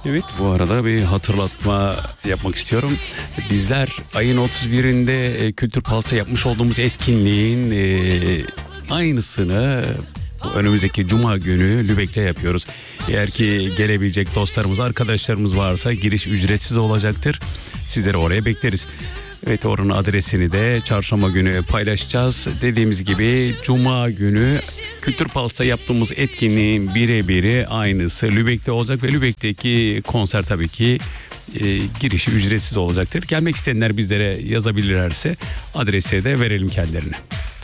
Evet, bu arada bir hatırlatma yapmak istiyorum. Bizler ayın 31'inde Kültür Palas'ta yapmış olduğumuz etkinliğin aynısını bu önümüzdeki Cuma günü Lübeck'te yapıyoruz. Eğer ki gelebilecek dostlarımız, arkadaşlarımız varsa giriş ücretsiz olacaktır. Sizleri oraya bekleriz. Evet, oranın adresini de çarşamba günü paylaşacağız. Dediğimiz gibi Cuma günü Kültür Palas'ta yaptığımız etkinliğin birebiri aynısı Lübeck'te olacak ve Lübeck'teki konser tabii ki girişi ücretsiz olacaktır. Gelmek isteyenler bizlere yazabilirlerse adrese de verelim kendilerine.